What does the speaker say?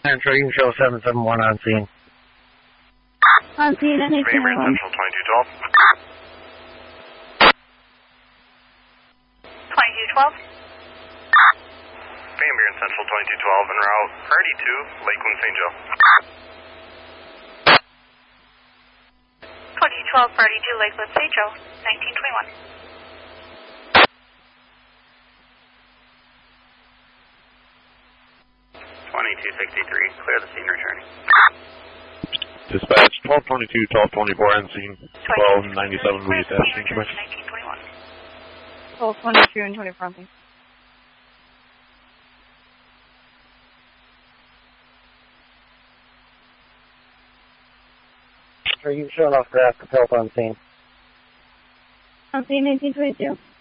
Central, you show 771 on scene. On scene, anything. Premier Central 2212. 2212. Premier Central 2212 en route. Party 2, Lakeland St. Joe. 2212, Party 2, Lakeland St. Joe, 1921. 2263, clear the scene returning. Dispatch 1222, 1224 on scene. 1297 we attached information. 1222 and 24 on scene. Are you showing off graph help on scene? On scene 1922.